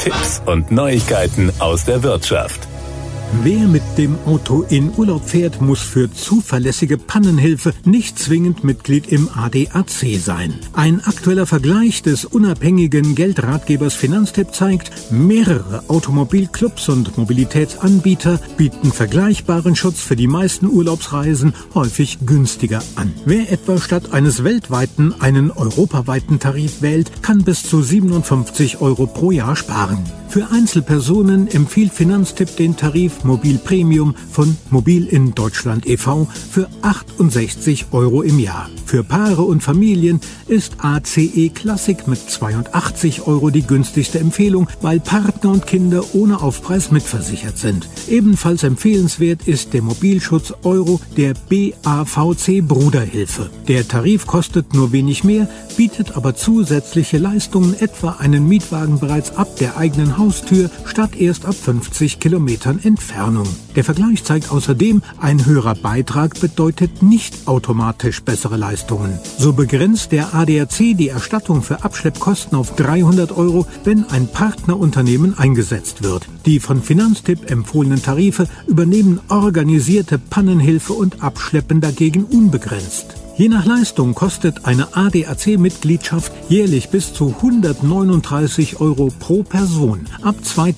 Tipps und Neuigkeiten aus der Wirtschaft. Wer mit dem Auto in Urlaub fährt, muss für zuverlässige Pannenhilfe nicht zwingend Mitglied im ADAC sein. Ein aktueller Vergleich des unabhängigen Geldratgebers Finanztipp zeigt, mehrere Automobilclubs und Mobilitätsanbieter bieten vergleichbaren Schutz für die meisten Urlaubsreisen häufig günstiger an. Wer etwa statt eines weltweiten einen europaweiten Tarif wählt, kann bis zu 57 € pro Jahr sparen. Für Einzelpersonen empfiehlt Finanztipp den Tarif Mobil Premium von Mobil in Deutschland e.V. für 68 € im Jahr. Für Paare und Familien ist ACE Classic mit 82 € die günstigste Empfehlung, weil Partner und Kinder ohne Aufpreis mitversichert sind. Ebenfalls empfehlenswert ist der Mobilschutz Euro der BAVC Bruderhilfe. Der Tarif kostet nur wenig mehr, bietet aber zusätzliche Leistungen, etwa einen Mietwagen bereits ab der eigenen Haustür statt erst ab 50 Kilometern Entfernung. Der Vergleich zeigt außerdem, ein höherer Beitrag bedeutet nicht automatisch bessere Leistungen. So begrenzt der ADAC die Erstattung für Abschleppkosten auf 300 €, wenn ein Partnerunternehmen eingesetzt wird. Die von Finanztipp empfohlenen Tarife übernehmen organisierte Pannenhilfe und Abschleppen dagegen unbegrenzt. Je nach Leistung kostet eine ADAC-Mitgliedschaft jährlich bis zu 139 € pro Person. Ab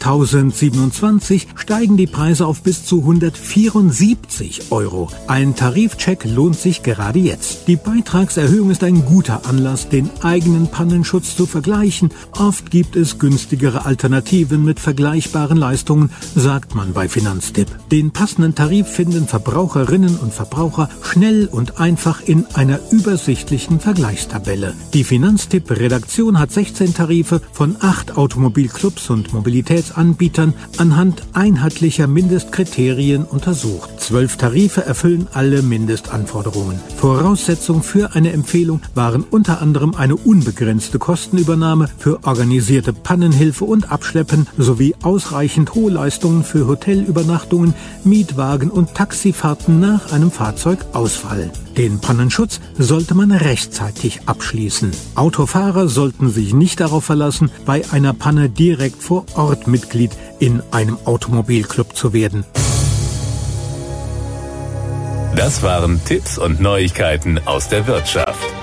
2027 steigen die Preise auf bis zu 174 €. Ein Tarifcheck lohnt sich gerade jetzt. Die Beitragserhöhung ist ein guter Anlass, den eigenen Pannenschutz zu vergleichen. Oft gibt es günstigere Alternativen mit vergleichbaren Leistungen, sagt man bei Finanztipp. Den passenden Tarif finden Verbraucherinnen und Verbraucher schnell und einfach in einer übersichtlichen Vergleichstabelle. Die Finanztipp-Redaktion hat 16 Tarife von 8 Automobilclubs und Mobilitätsanbietern anhand einheitlicher Mindestkriterien untersucht. 12 Tarife erfüllen alle Mindestanforderungen. Voraussetzung für eine Empfehlung waren unter anderem eine unbegrenzte Kostenübernahme für organisierte Pannenhilfe und Abschleppen sowie ausreichend hohe Leistungen für Hotelübernachtungen, Mietwagen und Taxifahrten nach einem Fahrzeugausfall. Den Pannenschutz sollte man rechtzeitig abschließen. Autofahrer sollten sich nicht darauf verlassen, bei einer Panne direkt vor Ort Mitglied in einem Automobilclub zu werden. Das waren Tipps und Neuigkeiten aus der Wirtschaft.